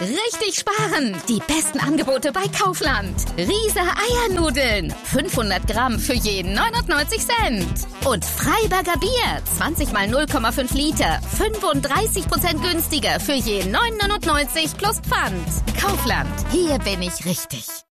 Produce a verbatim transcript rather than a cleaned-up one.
Richtig sparen! Die besten Angebote bei Kaufland. Riese Eiernudeln. fünfhundert Gramm für jeden neunundneunzig Cent. Und Freiberger Bier. zwanzig mal null Komma fünf Liter. fünfunddreißig Prozent günstiger für jeden neun Euro neunundneunzig plus Pfand. Kaufland. Hier bin ich richtig.